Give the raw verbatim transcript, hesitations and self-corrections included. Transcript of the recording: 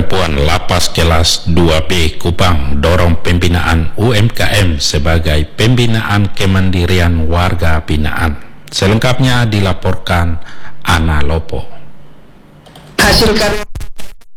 Pendopoan Lapas Kelas dua B Kupang dorong pembinaan U M K M sebagai pembinaan kemandirian warga binaan. Selengkapnya dilaporkan Ana Lopo. Hasil karya